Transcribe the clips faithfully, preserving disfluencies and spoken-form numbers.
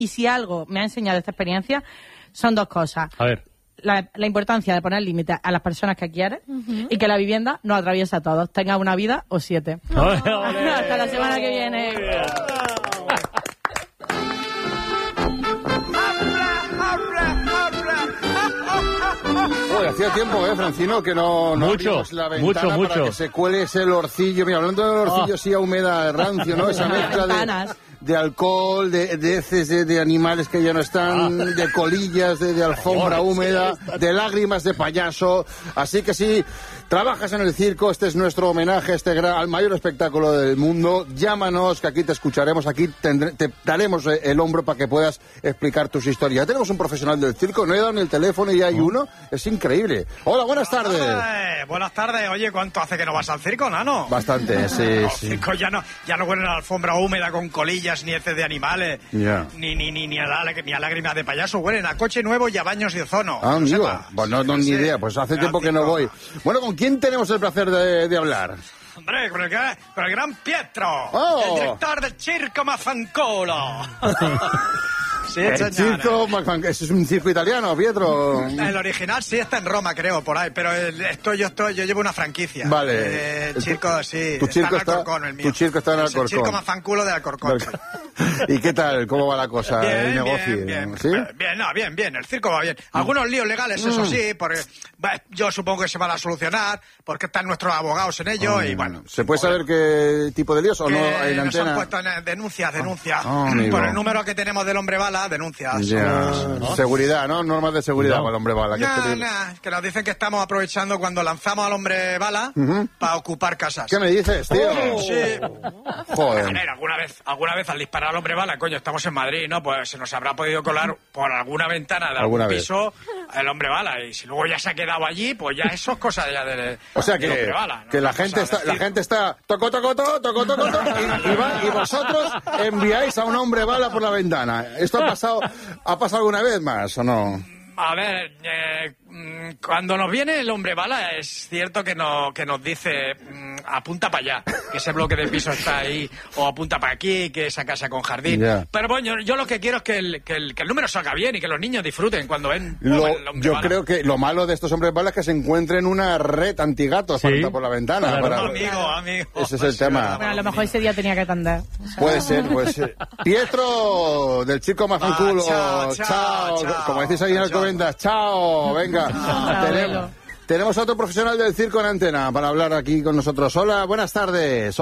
Y si algo me ha enseñado esta experiencia, son dos cosas. A ver. La, la importancia de poner límites a las personas que quieres uh-huh. y que la vivienda nos atraviesa a todos. Tenga una vida o siete. Oh. Hasta la semana que viene. Oye, hacía tiempo, ¿eh, Francino? Que no, no mucho, abrimos la ventana mucho, para mucho. que se cuele ese olorcillo. Mira, hablando del olorcillo, oh. sí, a humedad, rancio, ¿no? Esa mezcla de, de alcohol, de, de heces de, de animales que ya no están, ah. de colillas, de, de alfombra húmeda, de lágrimas de payaso. Así que sí, trabajas en el circo, este es nuestro homenaje a este gran, al mayor espectáculo del mundo. Llámanos, que aquí te escucharemos, aquí tendré, te daremos el hombro para que puedas explicar tus historias. Ya tenemos un profesional del circo, no he dado ni el teléfono y ya hay oh. uno. Es increíble. Hola, buenas tardes. Eh, buenas tardes. Oye, ¿cuánto hace que no vas al circo, nano? Bastante, sí, no, sí. El circo ya no, ya no huele a la alfombra húmeda con colillas, ni heces de animales, yeah. ni, ni, ni, ni, a la, ni a lágrimas de payaso. Huelen a coche nuevo y a baños de ozono. Ah, amigo. Pues no, no, ni idea. Pues hace tiempo que no voy. Bueno, ¿con quién tenemos el placer de, de hablar? Hombre, con el, con el gran Pietro, oh. el director del Circo Mafancolo. Sí, el circo, ese es un circo italiano, Pietro. El original sí está en Roma, creo, por ahí, pero esto yo estoy, yo llevo una franquicia. Vale. Eh, el circo, sí, tu circo está en Alcorcón, el mío. Tu circo está en Alcorcón. Es el circo Mafanculo de Alcorcón. ¿Y qué tal? ¿Cómo va la cosa? Bien, el negocio. Bien, bien, ¿Sí? bien, no, bien, bien, el circo va bien. Algunos líos legales, eso sí, porque yo supongo que se van a solucionar, porque están nuestros abogados en ello oh, y bueno. ¿Se puede saber qué tipo de líos o no hay nos antena? han puesto en denuncias, denuncias. Oh, por el número que tenemos del hombre bala, denuncias. Ya. ¿No? Seguridad, ¿no? Normas de seguridad no. para el hombre bala. No, que, no, que nos dicen que estamos aprovechando cuando lanzamos al hombre bala uh-huh. para ocupar casas. ¿Qué me dices, tío? Oh, sí. Joder. A ver, alguna vez, alguna vez al disparar al hombre bala, coño, estamos en Madrid, ¿no? Pues se nos habrá podido colar por alguna ventana de algún piso el hombre bala. Y si luego ya se ha quedado allí, pues ya eso es cosa ya de, o sea que, del hombre bala, ¿no? que la gente está, la gente está toco, toco, toco, toco, toco, toco y, y, va, y vosotros enviáis a un hombre bala por la ventana. ¿Esto ha pasado, ha pasado alguna vez más o no? A ver, eh, cuando nos viene el hombre bala es cierto que, no, que nos dice mmm, apunta para allá, que ese bloque de piso está ahí, o apunta para aquí, que esa casa con jardín. Yeah. Pero bueno, yo, yo lo que quiero es que el, que, el, que el número salga bien y que los niños disfruten cuando ven lo, el hombre yo bala. Creo que lo malo de estos hombres balas es que se encuentren una red antigatos ¿sí? por la ventana. Claro. Para... Amigo, amigo. Ese es el tema. Bueno, a lo mejor ese día tenía que atender. O sea... Puede ser, puede ser. Pietro, del Circo Mafanculo. Ah, chao, chao, chao. chao. Como decís ahí en Alcobendas, chao. Venga. Chao, tenemos, tenemos a otro profesional del circo en antena para hablar aquí con nosotros. Hola, buenas tardes.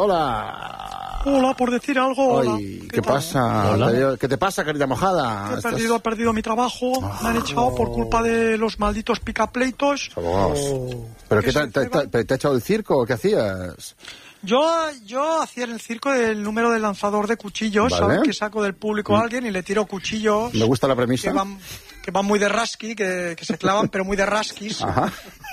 Hola. Hola, por decir algo. Ay, ¿Qué, ¿Qué tal? pasa? Hola. ¿Qué te pasa, querida mojada? He ¿Estás... perdido, he perdido mi trabajo. Oh. Me han echado por culpa de los malditos picapleitos. Oh. ¿Pero qué te, te, te, te ha echado el circo? ¿Qué hacías? Yo, yo hacía en el circo el número del lanzador de cuchillos, ¿vale? ¿Sabes? Que saco del público a alguien y le tiro cuchillos. ¿Me gusta la premisa? Que van, que van muy de rasqui, que, que se clavan, pero muy de rasquis. Ajá.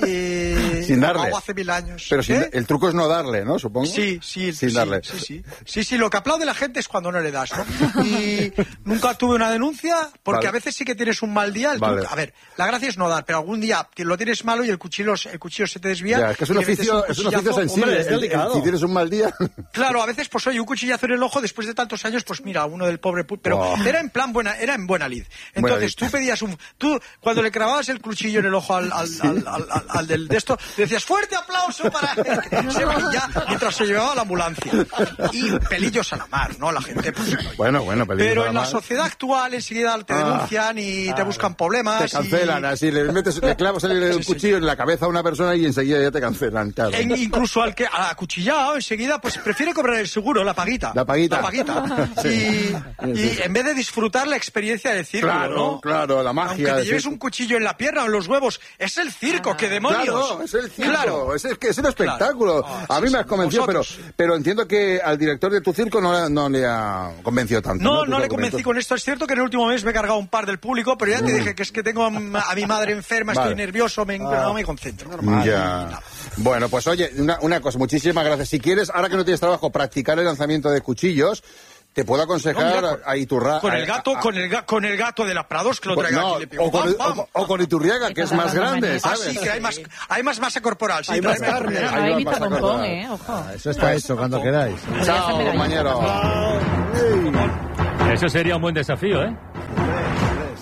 Y sin darle. Lo hago hace mil años. Pero sin, el truco es no darle, ¿no? Supongo. Sí, sí. Sin sí, darle. Sí, sí. Sí, sí, lo que aplaude la gente es cuando no le das, ¿no? Y nunca tuve una denuncia, porque vale. a veces sí que tienes un mal día. El vale. truco, a ver, la gracia es no dar, pero algún día lo tienes malo y el cuchillo, el cuchillo se te desvía. Ya, es que es un oficio, un es un oficio sensible. Hombre, es delicado. Si tienes un mal día. Claro, a veces, pues oye, un cuchillazo en el ojo después de tantos años, pues mira, uno del pobre puto. Pero oh. era en plan buena, era en buena lid. Entonces buena lid. Tú pedías un. Tú, cuando le clavabas el cuchillo en el ojo al, al, al, al, al, al del de esto, decías fuerte aplauso para él. Ya, mientras se llevaba la ambulancia. Y pelillos a la mar, ¿no? La gente. Pues, bueno, bueno, pelillos Pero a la en mar. La sociedad actual enseguida te denuncian ah, y te buscan problemas. Te cancelan, y... así, le metes, le clavas el, el sí, cuchillo sí. en la cabeza a una persona y enseguida ya te cancelan, claro. En, incluso al que a acuchillado enseguida, pues prefiere cobrar el seguro, la paguita. La paguita. La paguita. Sí. Y, y sí. en vez de disfrutar la experiencia del circo, claro, ¿no? Claro, la magia. Aunque te lleves un cuchillo en la pierna o en los huevos, es el circo, ah, ¡qué demonios! Claro, es el circo, claro. es, es, es un espectáculo. Claro. Oh, a mí sí, me has convencido, pero, pero entiendo que al director de tu circo no, no le ha convencido tanto. No, no, no le convencí con esto. Es cierto que en el último mes me he cargado un par del público, pero ya te dije que es que tengo a mi madre enferma, vale. estoy nervioso, me, ah. no me concentro. Normal. Ya. Bueno, pues oye, una, una cosa, muchísimas gracias. Si quieres, ahora que no tienes trabajo, practicar el lanzamiento de cuchillos, te puedo aconsejar no, mira, a Iturraga. Con el gato, a, a, con el ga, con el gato de las Prados que lo traiga no, aquí le pego. O con, ¡Bam, bam! o, o con Iturriaga, que es más grande, ¿sabes? Ah, sí, que hay más, hay más masa corporal. Sí, hay más carne. Hay más pompón, eh, ojo. Ah, eso está hecho cuando queráis. Chao, compañero. Eso sería un buen desafío, ¿eh?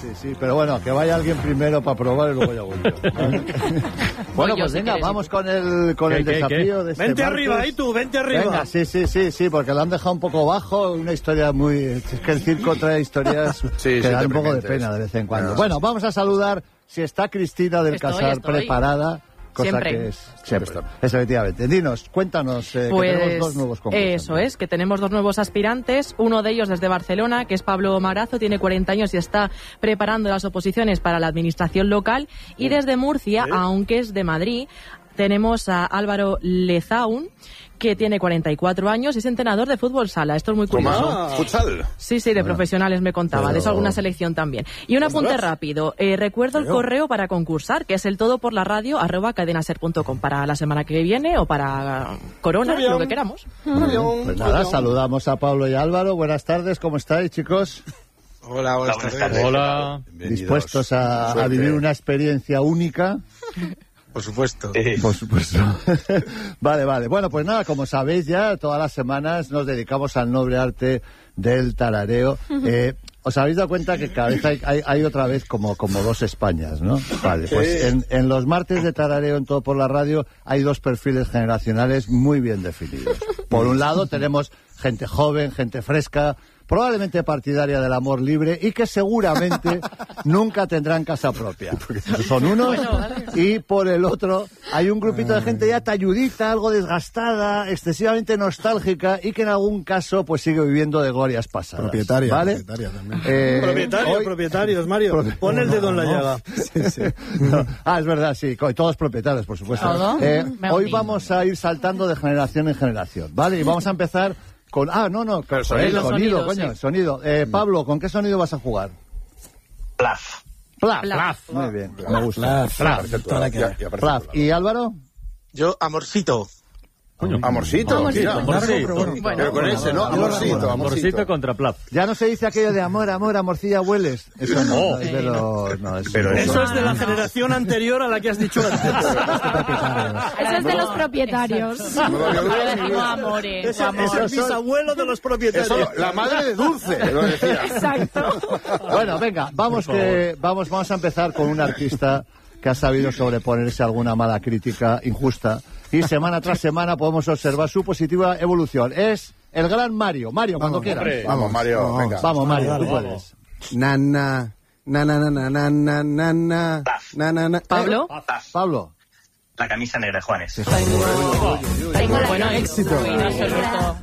sí, sí, pero bueno, que vaya alguien primero para probar y luego ya voy yo. Bueno, pues venga, vamos con el, con el desafío de este Vente martes. arriba, ahí tú, vente arriba. Venga, sí, sí, sí, sí, porque lo han dejado un poco bajo, una historia muy... Es que el circo trae historias sí, que sí, dan un poco de deprimentes. pena de vez en cuando. No, Bueno, vamos a saludar si está Cristina del Estoy, Casar estoy. preparada. Cosa Siempre. que es siempre. Es efectivamente. Dinos, cuéntanos, eh, Pues que tenemos dos nuevos concursantes. eso es, que tenemos dos nuevos aspirantes, uno de ellos desde Barcelona, que es Pablo Marazo, tiene cuarenta años y está preparando las oposiciones para la administración local, y desde Murcia, aunque es de Madrid, tenemos a Álvaro Lezaun, que tiene cuarenta y cuatro años y es entrenador de fútbol sala. Esto es muy curioso. ¿Toma? ¿Futsal? Sí, sí, de Bueno, profesionales me contaba, pero- de eso alguna selección también. Y un apunte rápido, eh, recuerdo el correo para concursar, que es el todo por la radio arroba cadenaser punto com para la semana que viene o para Corona, lo que queramos. Muy bien. Pues nada, saludamos a Pablo y a Álvaro. Buenas tardes, ¿cómo estáis, chicos? Hola, buenas tardes. Hola. ¿Dispuestos a, a Suerte. vivir una experiencia única? Por supuesto. Por supuesto. Vale, vale. Bueno, pues nada, como sabéis ya, todas las semanas nos dedicamos al noble arte del tarareo. Eh, ¿Os habéis dado cuenta que cada vez hay, hay, hay otra vez como, como dos Españas, no? Vale, pues en, en los martes de tarareo en Todo por la Radio hay dos perfiles generacionales muy bien definidos. Por un lado tenemos gente joven, gente fresca, probablemente partidaria del amor libre y que seguramente nunca tendrán casa propia. Son unos. Y por el otro hay un grupito de gente ya talludita, algo desgastada, excesivamente nostálgica y que en algún caso pues sigue viviendo de glorias pasadas. Propietaria, ¿vale? propietaria también. Eh, Propietarios, hoy- propietarios, Mario. Propi- Pon el no, dedo en la no. llaga. Sí, sí. No. Ah, es verdad, sí, co- todos propietarios, por supuesto. Todo. Eh, Me hoy uní. vamos a ir saltando de generación en generación, ¿vale? Y vamos a empezar con... Ah, no, no, con sonido. el sonido, Sonido, coño, sí. sonido. Eh, Pablo, ¿con qué sonido vas a jugar? Plaf. Plaf. Plaf. Muy bien, me gusta. Plaf, toda la que- Ya- ya aparece Plaf. por ¿Y Álvaro? Yo, amorcito. Amorcito. Amorcito. mira. Amorcito. Pero con ese, ¿no? Amorcito, amorcito. contra Plaf. Ya no se dice aquello de amor, amor, amorcilla hueles. Eso no, Oh. no es de los... No, es Pero Eso es de la generación anterior a la que has dicho antes. Eso es de los propietarios. Ahora decimos amores, Ese amor. es el bisabuelo de los propietarios. Eso, la madre de Dulce, lo decía. Exacto. Bueno, venga, vamos que vamos vamos a empezar con un artista que ha sabido sobreponerse a alguna mala crítica injusta y semana tras semana podemos observar su positiva evolución. Es el gran Mario. Mario, cuando quieras. Vamos, Mario, venga. Vamos, Mario, Dale, tú dale. puedes. Nana, na na na na na na na na na na na. Pablo. Pablo. La camisa negra de Juanes. Tengo bueno éxito. Absoluto.